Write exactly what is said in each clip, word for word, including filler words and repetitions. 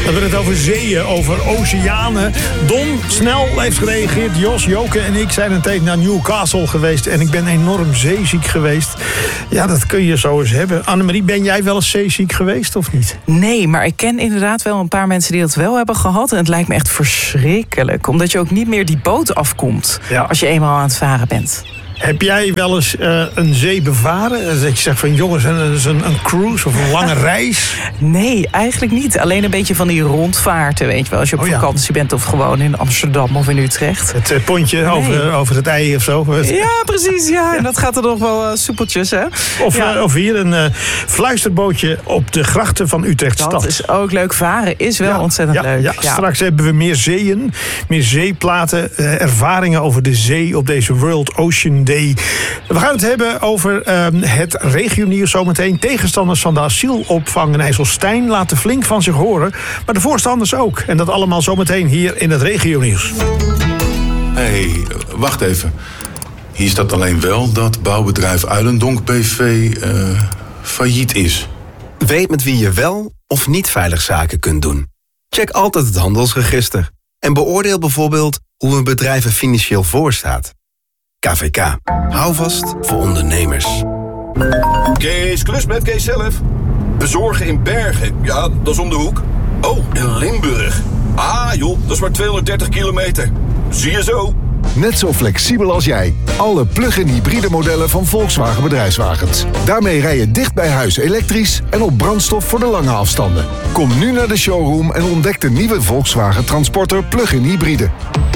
We hebben het over zeeën, over oceanen. Don snel heeft gereageerd. Jos, Joke en ik zijn een tijd naar Newcastle geweest. En ik ben enorm zeeziek geweest. Ja, dat kun je zo eens hebben. Annemarie, ben jij wel eens zeeziek geweest of niet? Nee, maar ik ken inderdaad wel een paar mensen die dat wel hebben gehad. En het lijkt me echt verschrikkelijk. Omdat je ook niet meer die boot afkomt. Ja. Als je eenmaal aan het varen bent. Heb jij wel eens uh, een zee bevaren? Dat je zegt van jongens, een, een, een cruise of een lange reis? Nee, eigenlijk niet. Alleen een beetje van die rondvaarten, weet je wel. Als je op oh, ja. vakantie bent of gewoon in Amsterdam of in Utrecht. Het uh, pontje nee. over, over het ei of zo. Ja, precies. Ja. En dat gaat er nog wel uh, soepeltjes, hè? Of, ja. uh, of hier een uh, fluisterbootje op de grachten van Utrecht stad. Dat is ook leuk. Varen is wel ja. ontzettend ja, leuk. Ja. Ja. Straks hebben we meer zeeën, meer zeeplaten, uh, ervaringen over de zee op deze World Ocean Day. We gaan het hebben over uh, het regionieuws zometeen. Tegenstanders van de asielopvang in IJsselstein laten flink van zich horen. Maar de voorstanders ook. En dat allemaal zometeen hier in het regionieuws. Hé, hey, wacht even. Hier staat alleen wel dat bouwbedrijf Uilendonk B V uh, failliet is. Weet met wie je wel of niet veilig zaken kunt doen. Check altijd het handelsregister. En beoordeel bijvoorbeeld hoe een bedrijf er financieel voor staat. K V K. Hou vast voor ondernemers. Kees, klus met Kees zelf. Bezorgen in Bergen. Ja, dat is om de hoek. Oh, in Limburg. Ah joh, dat is maar tweehonderddertig kilometer. Zie je zo. Net zo flexibel als jij. Alle plug-in hybride modellen van Volkswagen Bedrijfswagens. Daarmee rij je dicht bij huis elektrisch en op brandstof voor de lange afstanden. Kom nu naar de showroom en ontdek de nieuwe Volkswagen Transporter plug-in hybride.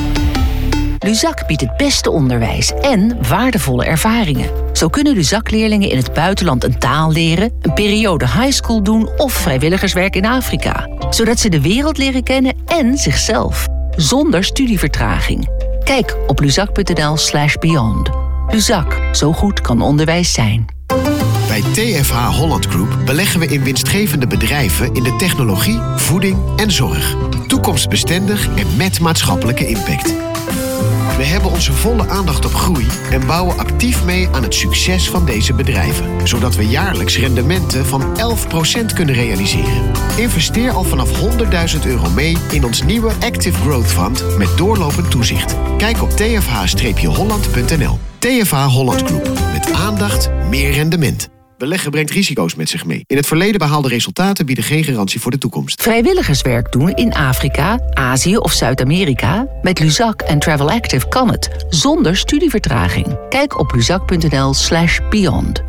Luzak biedt het beste onderwijs en waardevolle ervaringen. Zo kunnen Luzak-leerlingen in het buitenland een taal leren, een periode highschool doen of vrijwilligerswerk in Afrika. Zodat ze de wereld leren kennen en zichzelf. Zonder studievertraging. Kijk op luzak.nl slash beyond. Luzak, zo goed kan onderwijs zijn. Bij T F H Holland Group beleggen we in winstgevende bedrijven in de technologie, voeding en zorg. Toekomstbestendig en met maatschappelijke impact. We hebben onze volle aandacht op groei en bouwen actief mee aan het succes van deze bedrijven. Zodat we jaarlijks rendementen van elf procent kunnen realiseren. Investeer al vanaf honderdduizend euro mee in ons nieuwe Active Growth Fund met doorlopend toezicht. Kijk op t f h holland punt n l. T F H Holland Group. Met aandacht, meer rendement. Beleggen brengt risico's met zich mee. In het verleden behaalde resultaten bieden geen garantie voor de toekomst. Vrijwilligerswerk doen in Afrika, Azië of Zuid-Amerika? Met Luzak en Travel Active kan het, zonder studievertraging. Kijk op luzak.nl slash beyond.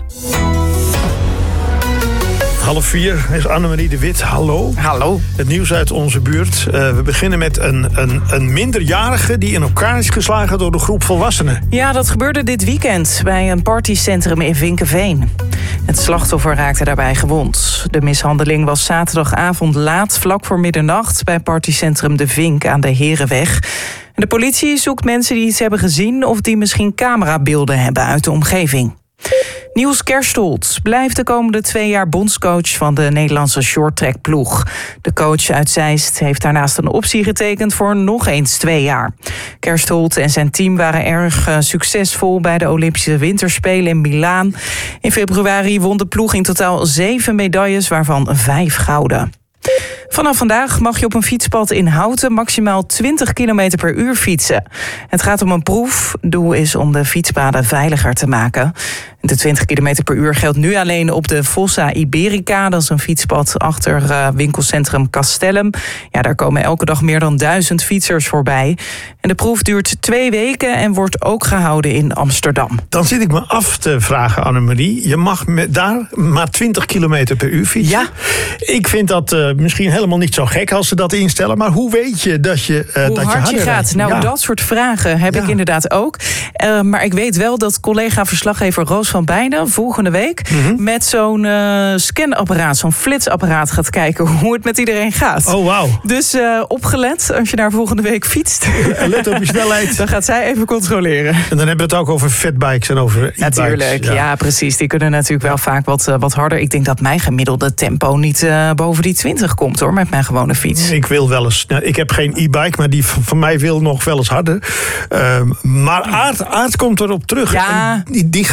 Half vier is Annemarie de Wit. Hallo. Hallo. Het nieuws uit onze buurt. Uh, we beginnen met een, een, een minderjarige die in elkaar is geslagen door de groep volwassenen. Ja, dat gebeurde dit weekend bij een partycentrum in Vinkeveen. Het slachtoffer raakte daarbij gewond. De mishandeling was zaterdagavond laat, vlak voor middernacht, bij partycentrum De Vink aan de Herenweg. De politie zoekt mensen die iets hebben gezien of die misschien camerabeelden hebben uit de omgeving. Niels Kerstolz blijft de komende twee jaar bondscoach van de Nederlandse shorttrackploeg. De coach uit Zeist heeft daarnaast een optie getekend voor nog eens twee jaar. Kerstolz en zijn team waren erg uh, succesvol bij de Olympische Winterspelen in Milaan. In februari won de ploeg in totaal zeven medailles, waarvan vijf gouden. Vanaf vandaag mag je op een fietspad in Houten maximaal twintig kilometer per uur fietsen. Het gaat om een proef. Doel is om de fietspaden veiliger te maken. De twintig kilometer per uur geldt nu alleen op de Fossa Iberica. Dat is een fietspad achter uh, winkelcentrum Castellum. Ja, daar komen elke dag meer dan duizend fietsers voorbij. En de proef duurt twee weken en wordt ook gehouden in Amsterdam. Dan zit ik me af te vragen, Annemarie. Je mag met daar maar twintig kilometer per uur fietsen. Ja. Ik vind dat uh, misschien helemaal niet zo gek als ze dat instellen. Maar hoe weet je dat je uh, hoe dat hard je, je gaat? rijdt? Nou, ja. dat soort vragen heb ja. ik inderdaad ook. Uh, maar ik weet wel dat collega-verslaggever Roos van Bijnen volgende week mm-hmm. met zo'n uh, scanapparaat, zo'n flitsapparaat gaat kijken hoe het met iedereen gaat. Oh, wauw. Dus uh, opgelet, als je daar volgende week fietst. En let op je snelheid. Dan gaat zij even controleren. En dan hebben we het ook over fatbikes en over e-bikes. Natuurlijk, ja. ja precies. Die kunnen natuurlijk wel vaak wat, uh, wat harder. Ik denk dat mijn gemiddelde tempo niet uh, boven die twintig komt hoor, met mijn gewone fiets. Ik wil wel eens, nou, ik heb geen e-bike, maar die van mij wil nog wel eens harder. Uh, maar Aart, Aart komt erop terug. Ja. En die, die gaat dat in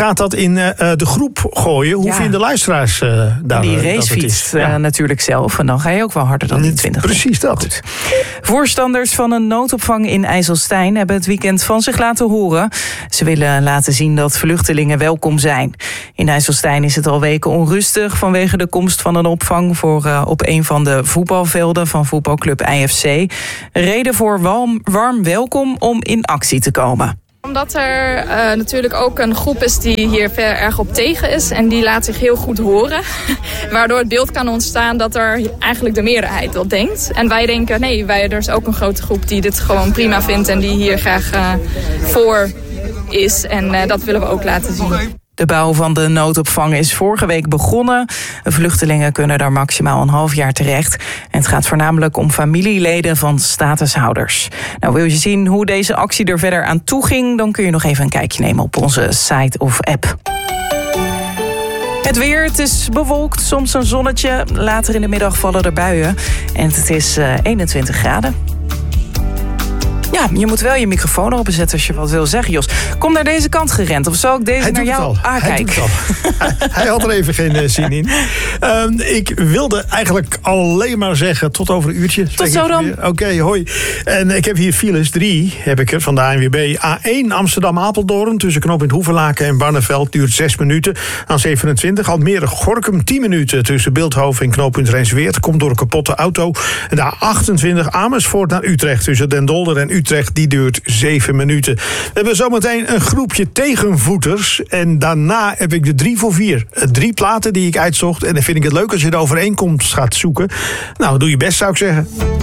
in uh, de groep gooien. Hoe ja. vinden luisteraars uh, daar Die uh, racefiets ja. uh, natuurlijk zelf. En dan ga je ook wel harder dan die twintig. Precies dat. Goed. Voorstanders van een noodopvang in IJsselstein hebben het weekend van zich laten horen. Ze willen laten zien dat vluchtelingen welkom zijn. In IJsselstein is het al weken onrustig vanwege de komst van een opvang voor uh, op een van de voetbalvelden van voetbalclub I F C. Reden voor warm, warm welkom om in actie te komen. Omdat er uh, natuurlijk ook een groep is die hier ver erg op tegen is. En die laat zich heel goed horen. Waardoor het beeld kan ontstaan dat er eigenlijk de meerderheid dat denkt. En wij denken, nee, wij, er is ook een grote groep die dit gewoon prima vindt. En die hier graag uh, voor is. En uh, dat willen we ook laten zien. De bouw van de noodopvang is vorige week begonnen. Vluchtelingen kunnen daar maximaal een half jaar terecht. En het gaat voornamelijk om familieleden van statushouders. Nou, wil je zien hoe deze actie er verder aan toe ging? Dan kun je nog even een kijkje nemen op onze site of app. Het weer, het is bewolkt, soms een zonnetje. Later in de middag vallen er buien. En het is uh, eenentwintig graden. Ja, je moet wel je microfoon openzetten als je wat wil zeggen, Jos. Kom naar deze kant gerend, of zal ik deze Hij naar jou aankijken? Hij, hij had er even geen uh, zin in. Um, ik wilde eigenlijk alleen maar zeggen, tot over een uurtje. Tot zo dan. Oké, okay, hoi. En ik heb hier files, drie heb ik er van de A N W B. A één Amsterdam-Apeldoorn, tussen knooppunt Hoevenlaken en Barneveld, duurt zes minuten. A zevenentwintig Almere-Gorkum, tien minuten tussen Beeldhoven en knooppunt Rijnsweert. Komt door een kapotte auto. En de A achtentwintig Amersfoort naar Utrecht, tussen Den Dolder en Utrecht, die duurt zeven minuten. We hebben zometeen een groepje tegenvoeters. En daarna heb ik de drie voor vier. Drie platen die ik uitzocht. En dan vind ik het leuk als je de overeenkomst gaat zoeken. Nou, doe je best, zou ik zeggen.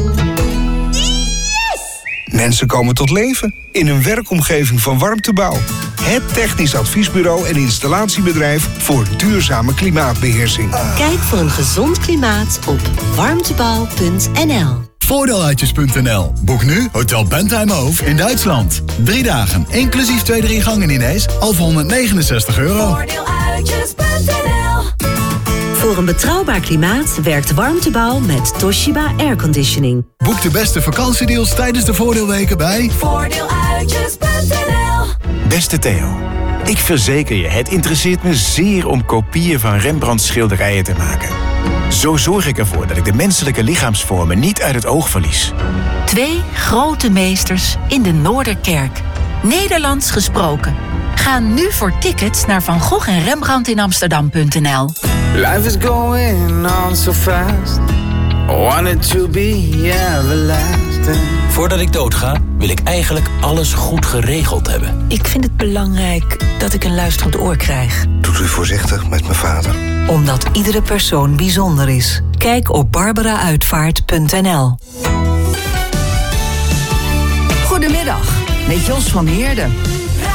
Mensen komen tot leven in een werkomgeving van Warmtebouw. Het technisch adviesbureau en installatiebedrijf voor duurzame klimaatbeheersing. Kijk voor een gezond klimaat op warmtebouw punt n l. Voordeeluitjes punt n l. Boek nu Hotel Bentheimhof in Duitsland. Drie dagen, inclusief twee drie gangen diners, al voor honderdnegenenzestig euro. Voordeeluitjes punt n l. Voor een betrouwbaar klimaat werkt Warmtebouw met Toshiba Airconditioning. Boek de beste vakantiedeals tijdens de voordeelweken bij Voordeeluitjes punt n l. Beste Theo, ik verzeker je, het interesseert me zeer om kopieën van Rembrandts schilderijen te maken. Zo zorg ik ervoor dat ik de menselijke lichaamsvormen niet uit het oog verlies. Twee grote meesters in de Noorderkerk. Nederlands gesproken. Ga nu voor tickets naar Van Gogh en Rembrandt in Amsterdam punt n l. Life is going on so fast. I want it to be everlasting. Voordat ik doodga, wil ik eigenlijk alles goed geregeld hebben. Ik vind het belangrijk dat ik een luisterend oor krijg. Doet u voorzichtig met mijn vader. Omdat iedere persoon bijzonder is. Kijk op barbara uitvaart punt n l. Goedemiddag, met Jos van Heerden.